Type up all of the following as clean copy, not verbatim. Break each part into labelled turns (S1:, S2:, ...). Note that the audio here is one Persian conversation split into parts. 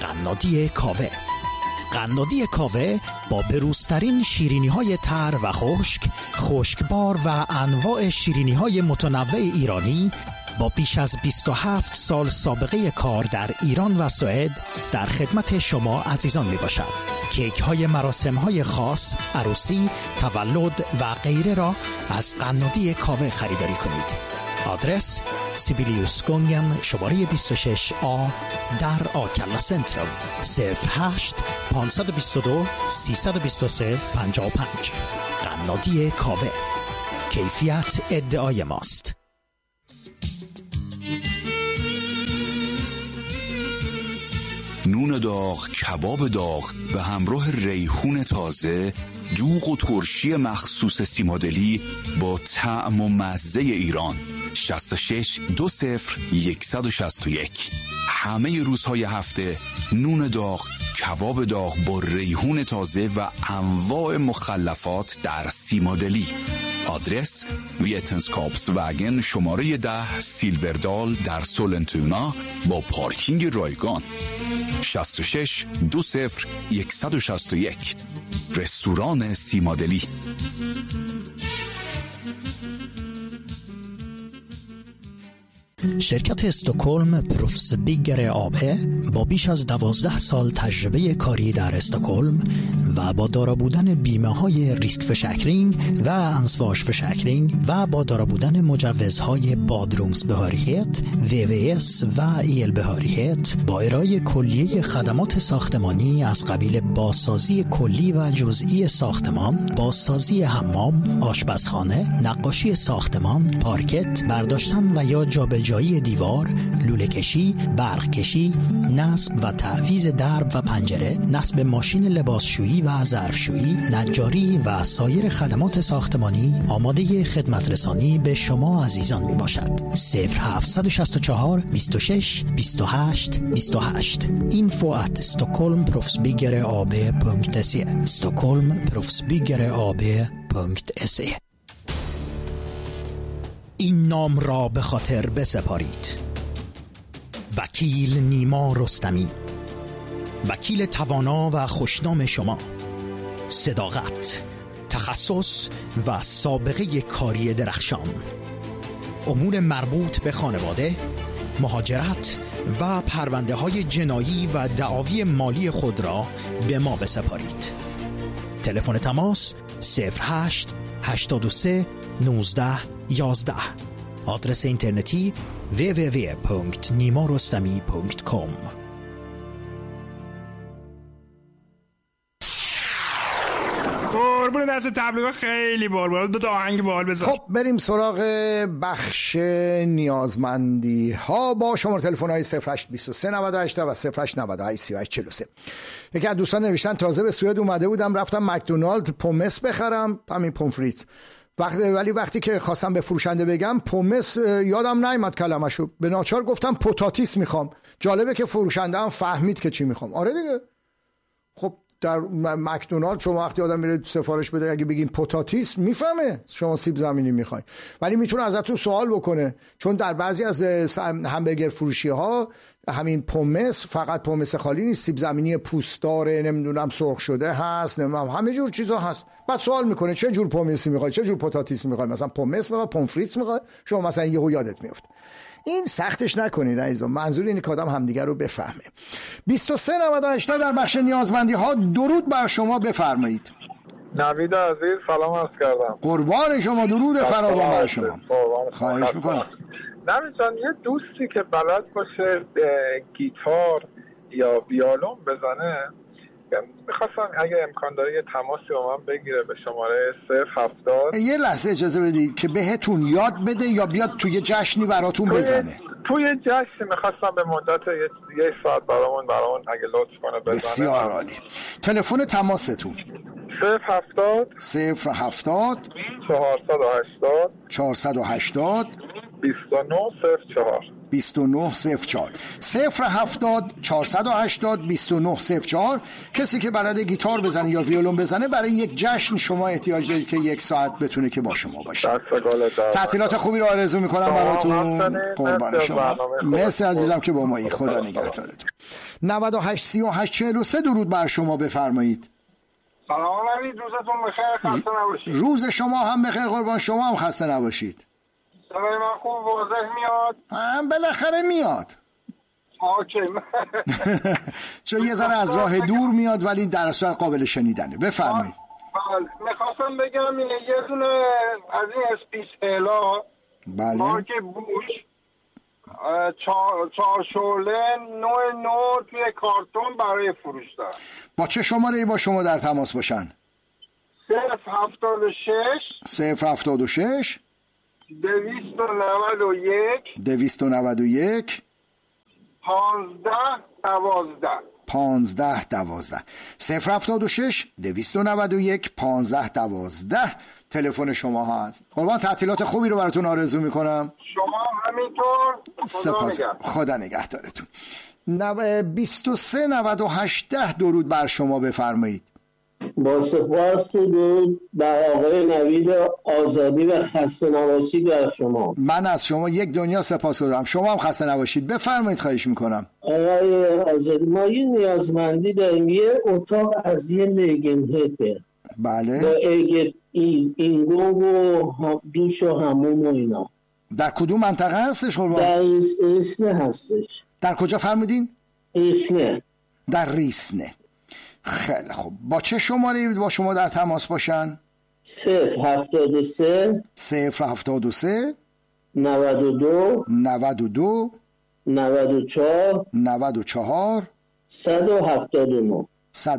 S1: قنادی کاوه. قنادی کاوه با بروزترین شیرینی‌های تر و خشک، خشکبار و انواع شیرینی‌های متنوع ایرانی با بیش از 27 سال سابقه کار در ایران و سوئد در خدمت شما عزیزان می باشد. کیک های مراسم های خاص، عروسی، تولد و غیره را از قنادی کاوه خریداری کنید. آدرس سیبیلیوس گونگن شماره 26A در آکلا سنترال 08 522 323 55. قنادی کاوه، کیفیت ادعای ماست.
S2: نون داغ، کباب داغ به همراه ریحون تازه، دوغ و ترشی مخصوص سیمادلی با طعم و مزه ایران. 66 20 161. همه روزهای هفته نون داغ، کباب داغ با ریحون تازه و انواع مخلفات در سیمادلی. آدرس ویتنسکاپس وگن شماره 10 سیلوردال در سولنتونا با پارکینگ رایگان. 66 20 161. رستوران سیمادلی.
S1: شرکت استکهلم پروفس بیگر آبه با بیش از 12 سال تجربه کاری در استکهلم و با دارا بودن بیمه های ریسک فشکرینگ و انسواش فشکرینگ و با دارا بودن مجوزهای بادرومز بهاریت، VVS و ایل بهاریت، با ارائه کلیه خدمات ساختمانی از قبیل بازسازی کلی و جزئی ساختمان، بازسازی حمام، آشپزخانه، نقاشی ساختمان، پارکت، برداشتن و یا جابجایی دیوار، لوله کشی، برق کشی، نصب و تعویض درب و پنجره، نصب ماشین لباسشویی و ظرفشویی، نجاری و سایر خدمات ساختمانی آماده خدمت رسانی به شما عزیزان می باشد. 0764 26 28 28. info@stockholmproffsbyggeraab.se stockholmproffsbyggeraab.se. این نام را به خاطر بسپارید: وکیل نیما رستمی، وکیل توانا و خوشنام شما. صداقت، تخصص و سابقه کاری درخشان. امور مربوط به خانواده، مهاجرت و پرونده های جنایی و دعاوی مالی خود را به ما بسپارید. تلفن تماس 08 83 19 11. آدرس اینترنتی www.nimarostami.com.
S3: قربون دست تبلیغات خیلی بال دو تا آهنگ بال بذار.
S4: خب بریم سراغ بخش نیازمندی ها با شماره تلفن های 0823 98 و 0898 3843. یکی از دوستان نوشتن تازه به سوئد اومده بودم، رفتم مکدونالد پومس بخرم، همین پومفریت. ولی وقتی که خواستم به فروشنده بگم پومس یادم نیامد کلمشو، به ناچار گفتم پوتاتیس میخوام. جالبه که فروشنده هم فهمید که چی میخوام. آره دیگه. خب در مکدونالد شما وقتی آدم میره سفارش بده اگه بگین پوتاتیس میفهمه شما سیب زمینی میخواین، ولی میتونه ازتون سوال بکنه، چون در بعضی از همبرگر فروشی ها همین پومس فقط پومس خالی نیست، سیب زمینی پوستدار، نمیدونم سرخ شده هست، نمیدونم همه جور چیزا هست. بعد سوال میکنه چه جور پومسی میخوای، چه جور پوتاتیس میخوای، مثلا پومس میخوای، پومفریت میخوای، شما مثلا یهو یادت میفته. این سختش نکنید عزیزان، منظور اینه که آدم همدیگه رو بفهمه. 2398 در بخش نیازمندی ها. درود بر شما، بفرمایید.
S5: نوید عزیز سلام عرض کردم.
S4: قربان شما، درود فراوان بر شما. خواهش میکنم.
S5: نوید جان، یه دوستی که بلد باشه گیتار یا ویولون بزنه، میخواستم اگه امکان داره یه تماسی با من بگیره به شماره 070.
S4: یه لحظه اجازه بدید که بهتون یاد بده یا بیاد توی جشنی براتون بزنه؟
S5: توی جشنی میخواستم به مدت یه ساعت برامون اگه لطف کنه بزنه.
S4: بسیار عالی. تلفن تماستون
S5: 070 480
S4: 2904. 2904 070 480 2904. کسی که بلد گیتار بزنه یا ویولون بزنه برای یک جشن شما احتیاج دارید که 1 ساعت بتونه که با شما باشه. تعطیلات خوبی رو آرزو میکنم براتون. قربان شما. مرسی عزیزم که با مایی. خدا نگهدارتون. 98 38 43 درود بر شما بفرمایید.
S5: سلام علیکم، روزتون بخیر، خسته نباشید.
S4: روز شما هم بخیر قربان، شما هم خسته نباشید.
S5: صدای من خوب واضح میاد؟
S4: بالاخره میاد.
S5: اوکی.
S4: چون یه ذره از راه دور میاد ولی در صورت قابل شنیدنه. بفرمایید.
S5: میخواستم بگم یه دونه از این اسپیسلا مارک بوش 4 شعله نوع توی کارتون برای فروش دارم.
S4: با چه شماره‌ای با شما در تماس باشن؟ 076 291 15 12 076 291 15 12 تلفن شما هست. قربان تعطیلات خوبی رو براتون آرزو میکنم.
S5: شما همینطور.
S4: سپاس. خدا نگهدارتون. 23 98 درود بر شما بفرمایید.
S6: با سپاس درود بر آقای نوید آزادی و خسته نباشید در شما.
S4: من از شما یک دنیا سپاسگزارم. شما هم خسته نباشید. بفرمایید خواهش میکنم.
S6: آقای آزادی ما یه نیازمندی داریم، یه اتاق از یه لیگنهته.
S4: بله.
S6: با اینگو و دوش و هموم و اینا.
S4: در کدوم منطقه هستش قربان؟
S6: در ریسنه هستش.
S4: در کجا فرمودین؟
S6: ریسنه.
S4: در ریسنه. خیلی خوب. با چه شماره با شما در تماس باشن؟
S6: 073 92 94 179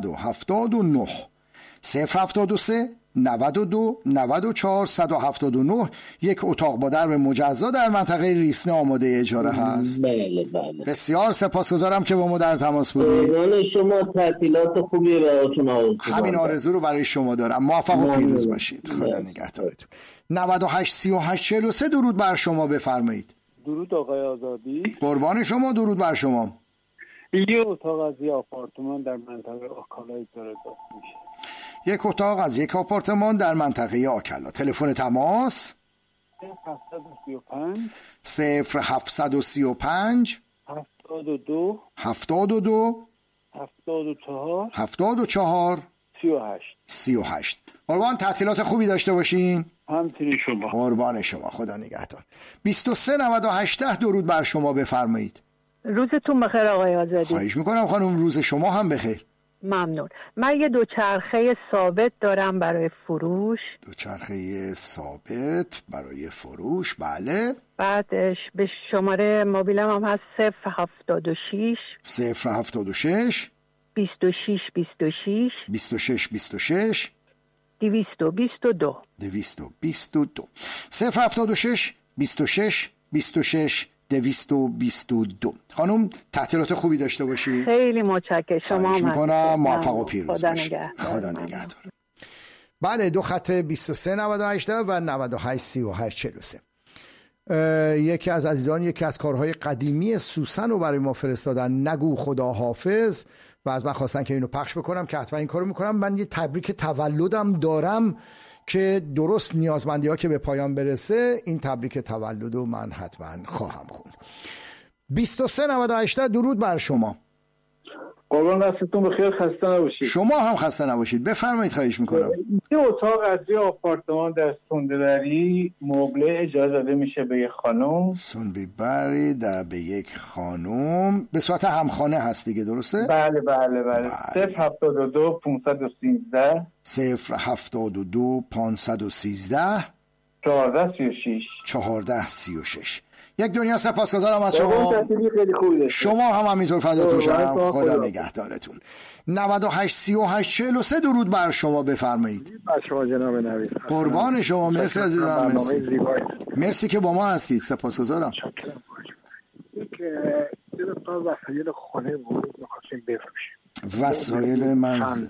S4: 073 92 94 179. یک اتاق با درب مجزا در منطقه ریسنه آماده اجاره هست.
S6: بله.
S4: بسیار سپاسگزارم که با ما در تماس بودید.
S6: شما تعطیلات خوبی براتون آرزو.
S4: همین آرزو رو برای شما دارم. موفق و پیروز باشید. خدا نگهدارتون. 98 38 43 درود بر شما بفرمایید.
S7: درود آقای آزادی.
S4: قربان شما. درود بر شما.
S7: یه اتاق از یه آپارتمان در منطقه آکالا اجاره میشه.
S4: یک اتاق از یک آپارتمان در منطقه آکلا. تلفن تماس 0735 72 74 38. قربان تعطیلات خوبی داشته باشین.
S7: همچنین شما.
S4: قربان شما. خدا نگهدار. 23 98 درود بر شما بفرمایید.
S8: روزتون بخیر آقای آزادی.
S4: خواهش میکنم خانم، روز شما هم بخیر.
S8: ممنون. من یه دوچرخه ثابت دارم برای فروش.
S4: دوچرخه ثابت برای فروش. بله.
S8: بعدش به شماره موبیلم هم هست 076 26 222
S4: 076 26 222. خانم تعطیلات خوبی داشته باشید.
S8: خیلی متشکرم. شما هم
S4: میکنم. موفق و پیروز باشید. خدا نگهدار. بله، دو خط 23 98 و 98 38 43. یکی از عزیزان یکی از کارهای قدیمی سوسن رو برای ما فرستادن، نگو خدا حافظ، و از من خواستن که اینو پخش بکنم که حتما این کارو میکنم. من یه تبریک تولدم دارم که درست نیازمندی ها که به پایان برسه، این تبریک تولد رو من حتما خواهم خوند. 23 98 درود بر شما.
S7: قربان دستتون بخیر، خسته نباشید.
S4: شما هم خسته نباشید. بفرمایید خواهش میکنم.
S7: یه اتاق از یه آپارتمان در سندبری مبله اجازه داده میشه به یک خانم.
S4: سندبری در به یک خانم به صورت همخانه هست دیگه، درسته؟
S7: بله. 072 513
S4: 072 513 1436. یک دنیا سپاسگزارم از شما. شما هم همینطور فداتون شدم. خدا نگهدارتون. 98 38 43 درود بر شما بفرمایید.
S5: شما جناب نوید.
S4: قربان شما. مرسی عزیزم. مرسی که با ما هستید. سپاسگزارم.
S5: یه تا وسایل خانه بود می‌خواستیم بفروشیم.
S4: وسایل منزل.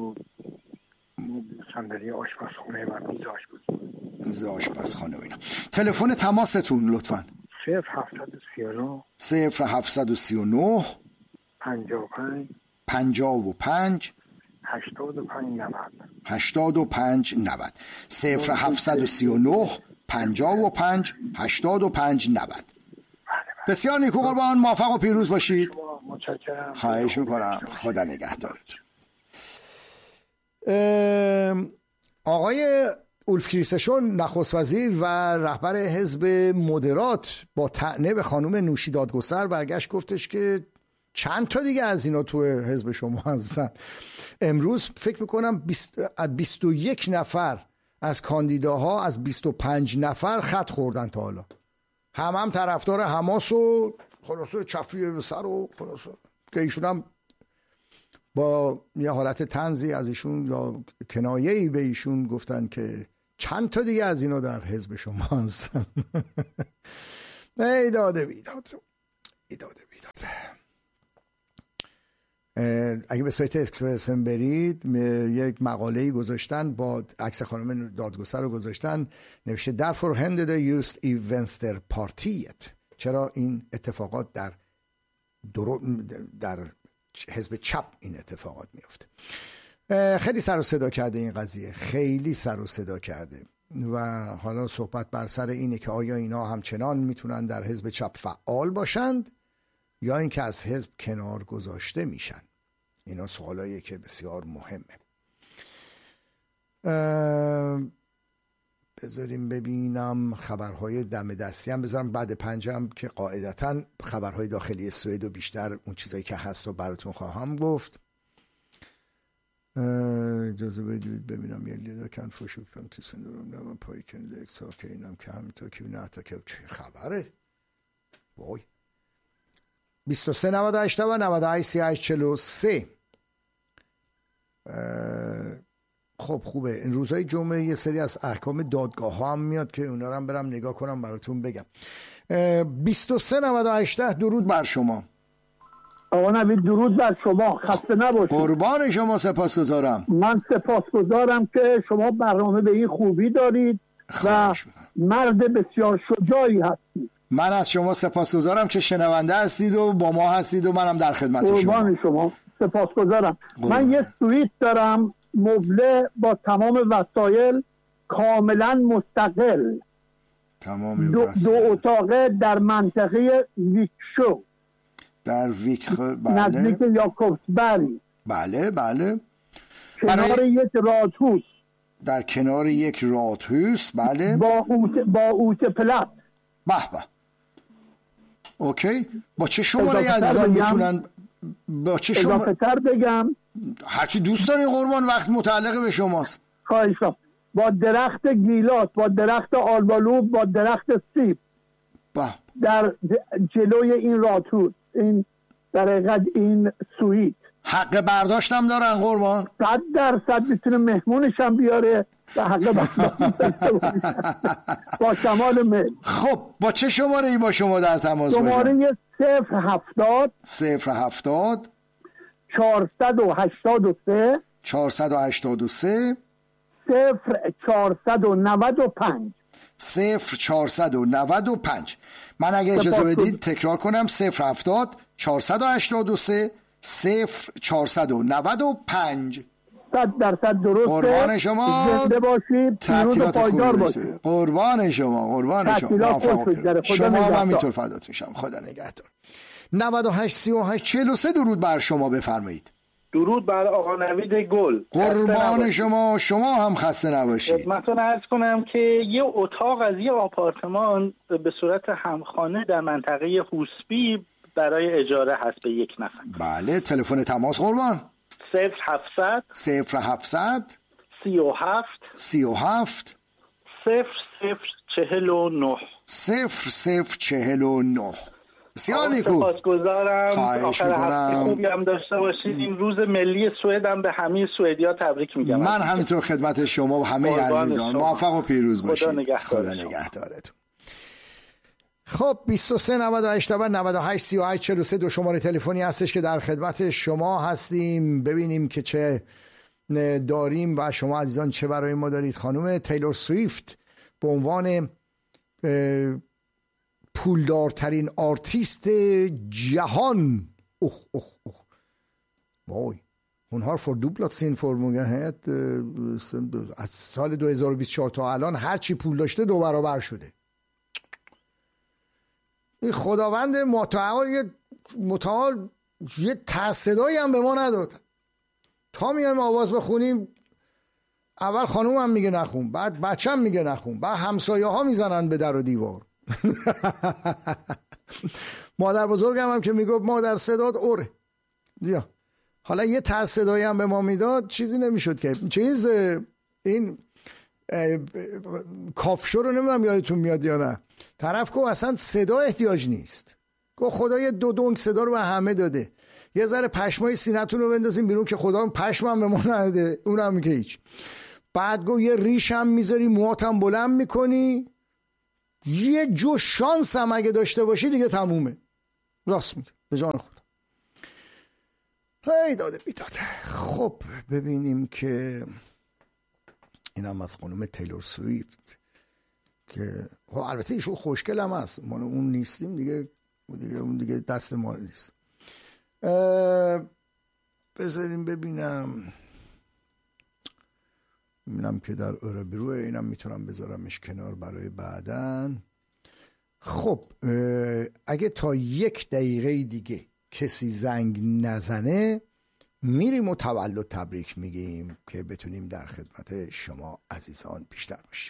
S5: صندلی آشپزخونه و میز آشپزخونه.
S4: میز آشپزخانه و اینا. تلفن تماستون لطفاً.
S5: 0739
S4: 0739
S5: 55
S4: 85 90 0739 55 85 90. بسیار نیکو قربان، موفق و پیروز باشید.
S5: متشکرم.
S4: خواهش میکنم، خدا نگهدارتون. آقای اولف کریستشون نخست وزیر و رهبر حزب مدرات با طعنه به خانم نوشی دادگستر برگشت گفتش که چند تا دیگه از اینا تو حزب شما هستن. امروز فکر میکنم 21 نفر از کاندیداها از 25 نفر خط خوردن تا حالا. هم طرفدار حماس و خلاصه چفریه به سر و خلاصه که ایشون هم با یه حالت طنزی از ایشون یا کنایه‌ای به ایشون گفتن که چند تا دیگه از اینا در حزب شما هستن. ایداده بیداد. اگه به سایت اکسپرس برید یک مقاله‌ای گذاشتن با عکس خانم دادگستر رو گذاشتن، نوشته Therefore handed the youth events their partiet. چرا این اتفاقات در حزب چپ این اتفاقات میفته. خیلی سر و صدا کرده این قضیه، خیلی سر و صدا کرده و حالا صحبت بر سر اینه که آیا اینا همچنان میتونن در حزب چپ فعال باشند یا اینکه از حزب کنار گذاشته میشن. اینا سوالاییه که بسیار مهمه. بذاریم ببینم خبرهای دم دستی هم بذارم بعد پنجم که قاعدتا خبرهای داخلی سوئد و بیشتر اون چیزایی که هست رو براتون خواهم گفت. اجازه بدید ببینم یه لیدر کن فوشو پنتی سندروم نمون پایی کن لکسا که اینم که همینطور که نه تا که چه خبره وای 23 98 و 98 38 43. خب خوبه، این روزهای جمعه یه سری از احکام دادگاه ها هم میاد که اونا رو هم برم نگاه کنم براتون بگم. 23 98 درود بر شما.
S6: آقا نوید درود بر شما، خسته نباشید.
S4: قربان شما، سپاسگزارم.
S6: من سپاسگزارم که شما برنامه به این خوبی دارید و مرد بسیار شجاعی هستید.
S4: من از شما سپاسگزارم که شنونده هستید و با ما هستید و منم در خدمت شما.
S6: قربان شما، سپاسگزارم. من یه سویت دارم مبله با تمام وسایل کاملا مستقل،
S4: تمام
S6: دو اتاقه در منطقه ویکشو
S4: در
S6: نزدیک یاکوبسبری.
S4: بله
S6: کنار یک رادهوس،
S4: در کنار یک رادهوس. بله
S6: با اوت پلات.
S4: به اوکی. با چه شماره عزیزان میتونن با چه شماره
S6: اضافه تر بگم؟
S4: هرچی دوست دارین قربان، وقت متعلق به شماست.
S6: خواهشم. با درخت گیلاس، با درخت آلبالوب، با درخت سیب در جلوی این رادهوس، این در حقیقت این سویت
S4: حق برداشتم دارن قربان.
S6: 100% میتونه مهمونش هم بیاره و حق برداشت با کمال میل.
S4: خب با چه شماره ای با شما در تماس باشم؟
S6: شماره 070 483 0495
S4: 0495. من اگه اجازه بدید تکرار کنم 070 483 0495.
S6: 100% درسته.
S4: قربان شما،
S6: زنده باشید، پیروز و پایدار باشید.
S4: قربان شما شما هم اینطور فدات میشم. خدا نگهدار. 98 38 43 درود بر شما، بفرمایید.
S7: درود بر آقا نوید گل.
S4: قربان شما هم خسته نباشید.
S7: خدمتتون عرض کنم که یه اتاق از یه آپارتمان به صورت همخانه در منطقه هوسبی برای اجاره هست به یک نفر.
S4: بله، تلفن تماس قربان
S7: 0700
S4: 37 0049. بسیار نیکو،
S7: سپاسگزارم.
S4: خواهش میکنم.
S7: خوبی هم داشته باشید. این روز ملی سوئد هم به همه سوئدیا تبریک میگم.
S4: من همینطور خدمت شما و همه عزیزان. موفق و پیروز باشید.
S7: خدا
S4: نگهدارتون. خب 23 98 98 38 43 دو شماره تلفنی هستش که در خدمت شما هستیم. ببینیم که چه داریم و شما عزیزان چه برای ما دارید. خانم تیلور سویفت به عنوان پولدارترین آرتیست جهان. وای اونها fördubblat sin förmögenhet از سال 2024 تا الان هرچی پول داشته 2 برابر شده. این خداوند متعال یه تصدایی هم به ما نداد. تا میایم آواز بخونیم اول خانوم هم میگه نخون، بعد بچه هم میگه نخون، بعد همسایه ها میزنن به در و دیوار. مادر بزرگم هم که میگفت مادر صدات اوره بیا. حالا یه تصدایی هم به ما میداد چیزی نمیشد که این کافشو رو نمیدونم یادتون میاد یا نه. طرف گفت اصلا صدا احتیاج نیست، گفت خدا یه 2 دنگ صدا رو به همه داده، یه ذره پشمای سینه‌تون رو بندازیم بیرون که خدا پشمم به ما نداده، اونم میگه هیچ. بعد گفت یه ریش هم میذاری موهات هم بلند میکنی، یه جو شانس هم اگه داشته باشی دیگه تمومه. راست میگه به جان خدا. هی داده بیداده. خب ببینیم که اینم از خانم تیلور سویفت که البته ایشون خوشگل هم هست، ما اون نیستیم دیگه اون دیگه دست ما نیست. بذاریم ببینم که در اوربروه اینم میتونم بذارمش کنار برای بعدن. خب اگه تا 1 دقیقه دیگه کسی زنگ نزنه میریم و تولد تبریک میگیم که بتونیم در خدمت شما عزیزان بیشتر باشیم.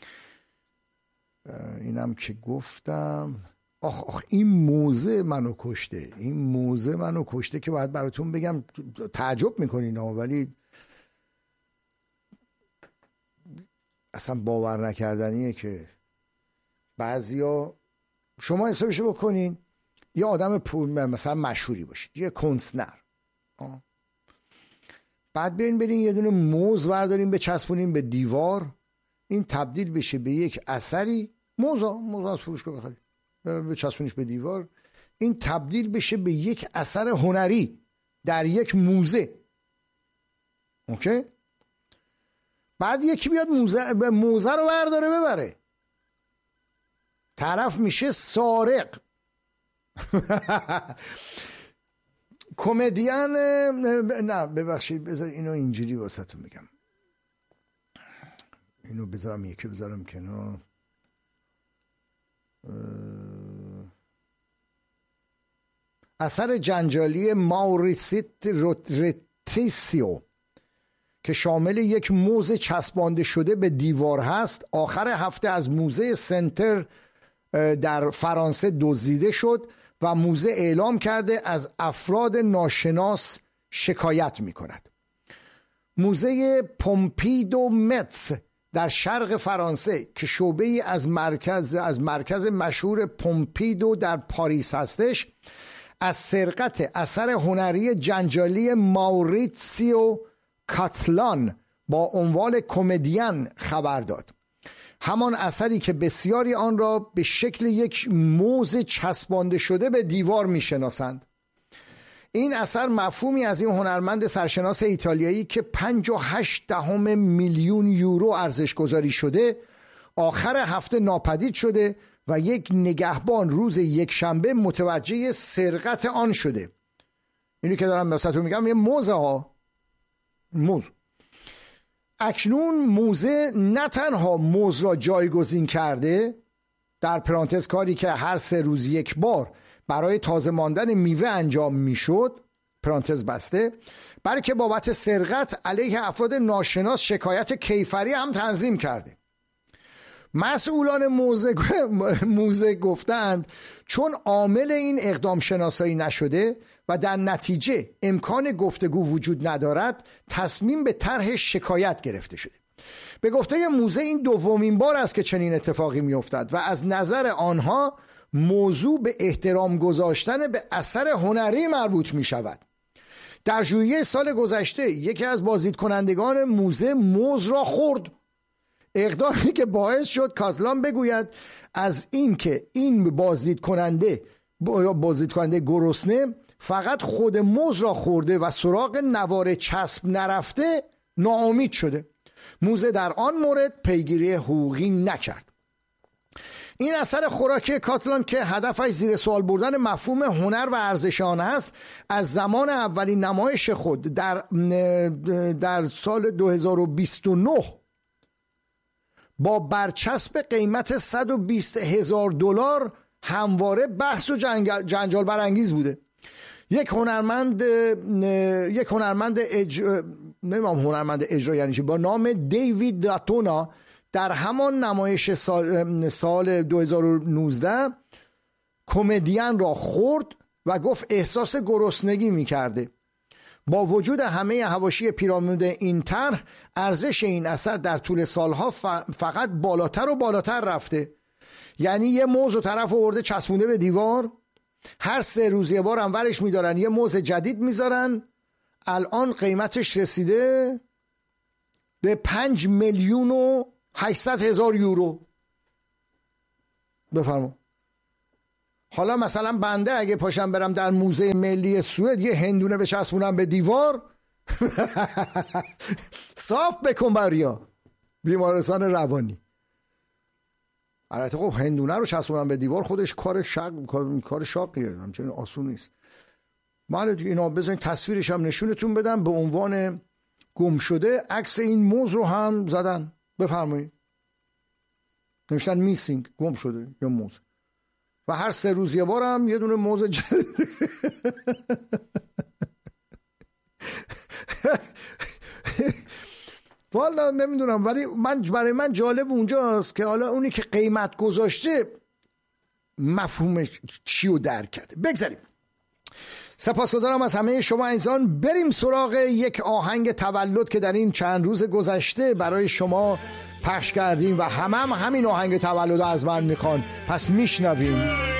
S4: اینم که گفتم آخ این موزه منو کشته که باید براتون بگم تعجب میکنین ولی اصلا باور نکردنیه که بعضیا شما حسابشو بکنین یه آدم مثلا مشهوری باشید، یه کنسنر، بعد برین یه دونه موز بردارین بچسبونین به دیوار، این تبدیل بشه به یک اثری. موز از فروشگاه بخرید بچسبونیش به دیوار، این تبدیل بشه به یک اثر هنری در یک موزه. اوکی؟ بعد یکی بیاد موزه رو برداره ببره، طرف میشه سارق. کمدین نه ببخشید بذار اینو اینجوری واسهتون میگم، اینو بذارم کنار. اثر جنجالی ماوریسیت روتریسیو که شامل یک موز چسبانده شده به دیوار هست، آخر هفته از موزه سنتر در فرانسه دزدیده شد و موزه اعلام کرده از افراد ناشناس شکایت می کند. موزه پومپیدو متس در شرق فرانسه که شعبه‌ای از مرکز مشهور پومپیدو در پاریس هستش، از سرقت اثر هنری جنجالی ماوریتسیو کاتلان با عنوان کمدین خبر داد. همان اثری که بسیاری آن را به شکل یک موز چسبانده شده به دیوار می‌شناسند. این اثر مفهومی از این هنرمند سرشناس ایتالیایی که 5.8 میلیون یورو ارزش گذاری شده آخر هفته ناپدید شده و یک نگهبان روز یکشنبه متوجه سرقت آن شده. اینی که دارم واسهتون میگم یه موز. اکنون موزه نه تنها موز را جایگزین کرده، در پرانتز کاری که هر 3 روز یک بار برای تازه ماندن میوه انجام میشد، پرانتز بسته، بلکه بابت سرقت علیه افراد ناشناس شکایت کیفری هم تنظیم کرده. مسئولان موزه گفتند چون عامل این اقدام شناسایی نشده و در نتیجه امکان گفتگو وجود ندارد، تصمیم به طرح شکایت گرفته شده. به گفته موزه این 2مین بار است که چنین اتفاقی میافتد و از نظر آنها موضوع به احترام گذاشتن به اثر هنری مربوط می شود. در ژوئیه سال گذشته یکی از بازدیدکنندگان موزه موز را خورد، اقدامی که باعث شد کاتلان بگوید از این که این بازدیدکننده گرسنه فقط خود موز را خورده و سراغ نوار چسب نرفته ناامید شده. موزه در آن مورد پیگیری حقوقی نکرد. این اثر خوراکی کاتلان که هدفش زیر سوال بردن مفهوم هنر و ارزش آن است، از زمان اولین نمایش خود در سال 2029 با برچسب قیمت $120,000 همواره بحث و جنجال برانگیز بوده. یک هنرمند اجرا یعنی چی، با نام دیوید داتونا در همان نمایش سال 2019 کمدین را خورد و گفت احساس گرسنگی می‌کرده. با وجود همه حواشی پیرامید این طرح، ارزش این اثر در طول سالها فقط بالاتر و بالاتر رفته. یعنی یه موز و طرف آورده چسبونده به دیوار، هر 3 روز یه بار هم ورش میدارن یه موز جدید میذارن. الان قیمتش رسیده به 5,800,000 یورو. بفرما. حالا مثلا بنده اگه پاشم برم در موزه ملی سوئد یه هندونه بچسبونم به دیوار صاف بکن بریا بیمارستان روانی. البته خب هندونه رو چسبونم به دیوار خودش کار شاقیه، همچنین آسون نیست. بله دیگه، اینا بذارین تصویرش هم نشونتون بدم. به عنوان گم شده عکس این موز رو هم زدن. بفرمایید. نوشتن میسینگ، گم شده یا موز، و هر 3 روز یه بار هم یه دونه موز جدید. والا نمیدونم، ولی برای من جالب اونجاست که حالا اونی که قیمت گذاشته مفهومش چی رو درک کرده. بگذاریم. سپاسگزارم از همه شما عزیزان. بریم سراغ یک آهنگ تولد که در این چند روز گذشته برای شما پخش کردیم و همین آهنگ تولد از من میخوان، پس میشنویم.